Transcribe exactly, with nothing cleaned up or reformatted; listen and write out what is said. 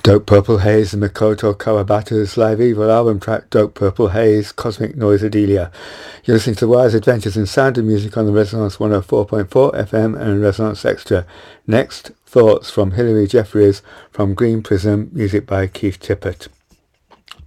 Dope Purple Haze and Makoto Kawabata's live evil album track Dope Purple Haze, Cosmic Noise Adelia. You're listening to Wire's Adventures in Sound and Music on the Resonance one oh four point four F M and Resonance Extra. Next, Thoughts from Hilary Jeffries from Green Prism, music by Keith Tippett.